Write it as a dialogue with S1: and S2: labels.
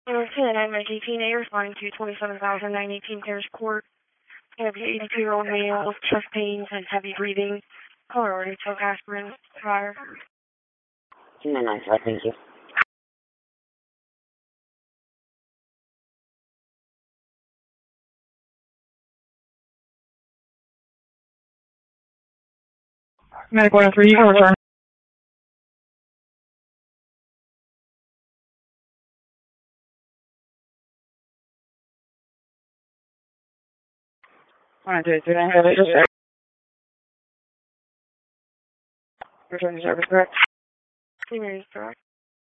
S1: 10, my DPA responding to 27,918 Terrace Court. Have an 82-year-old male with chest pains and heavy breathing. Caller already took aspirin prior.
S2: 299, thank you.
S1: Medic 103, you can return. Return to service, correct? Return to service, correct.